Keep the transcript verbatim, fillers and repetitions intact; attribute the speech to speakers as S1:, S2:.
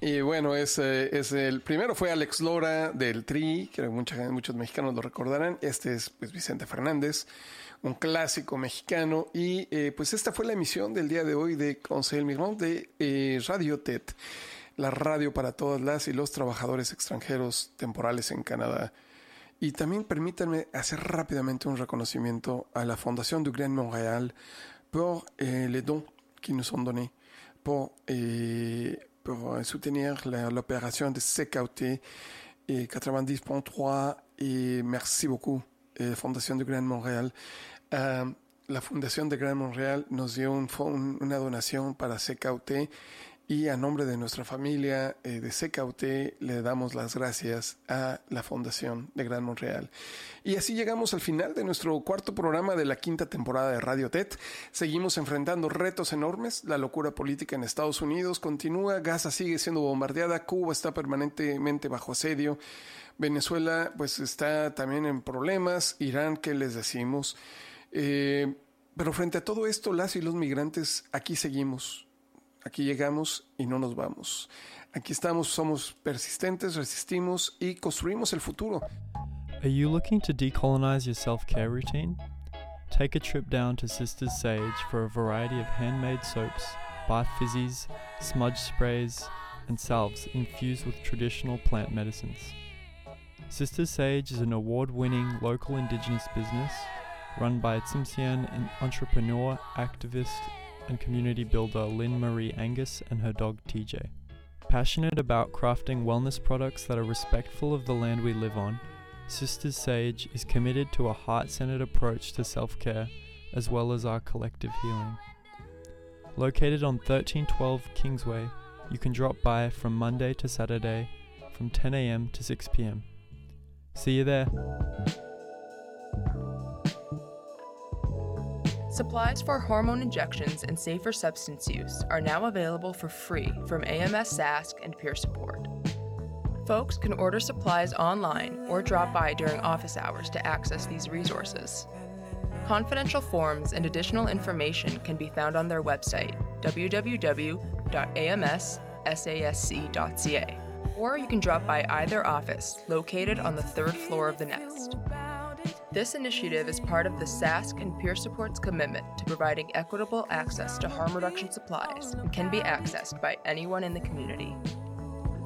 S1: Y bueno, es, eh, es el primero fue Alex Lora del Tri, que mucha, muchos mexicanos lo recordarán. Este es pues, Vicente Fernández, un clásico mexicano. Y eh, pues esta fue la emisión del día de hoy de Conseil Migrant de eh, Radio T E T, la radio para todas las y los trabajadores extranjeros temporales en Canadá. Y también permítanme hacer rápidamente un reconocimiento a la Fondation du Grand Montréal por eh, les dons qui nous sont donnés, pour... Eh, pour soutenir la, l'opération de C K U T et quatre-vingt-dix point trois et merci beaucoup eh, Fondation de Grand Montréal. Uh, la Fundación de Grand Montréal nos dio un, un, una donación para C K U T y a nombre de nuestra familia eh, de C K U T le damos las gracias a la Fundación de Grand Montréal. Y así llegamos al final de nuestro cuarto programa de la quinta temporada de Radio T E T. Seguimos enfrentando retos enormes. La locura política en Estados Unidos continúa. Gaza sigue siendo bombardeada. Cuba está permanentemente bajo asedio. Venezuela pues está también en problemas. Irán, ¿qué les decimos? Eh, pero frente a todo esto, las y los migrantes aquí seguimos. Aquí llegamos y no nos vamos. Aquí estamos, somos persistentes, resistimos y construimos el futuro.
S2: Are you looking to decolonize your self-care routine? Take a trip down to Sisters Sage for a variety of handmade soaps, bath fizzies, smudge sprays, and salves infused with traditional plant medicines. Sisters Sage is an award-winning local indigenous business run by Tsimshian entrepreneur, activist, and community builder Lynn Marie Angus and her dog T J. Passionate about crafting wellness products that are respectful of the land we live on, Sisters Sage is committed to a heart-centered approach to self-care as well as our collective healing. Located on thirteen twelve Kingsway, you can drop by from Monday to Saturday from ten a.m. to six p.m. See you there!
S3: Supplies for hormone injections and safer substance use are now available for free from A M S Sask and Peer Support. Folks can order supplies online or drop by during office hours to access these resources. Confidential forms and additional information can be found on their website, w w w dot a m s sasc dot c a, or you can drop by either office located on the third floor of the Nest. This initiative is part of the Sask and Peer Support's commitment to providing equitable access to harm reduction supplies and can be accessed by anyone in the community.